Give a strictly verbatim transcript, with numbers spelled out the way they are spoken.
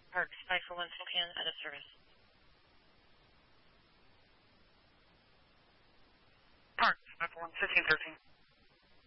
Parks, five four one Spokane, out of service. Parks, five four one, fifteen thirteen.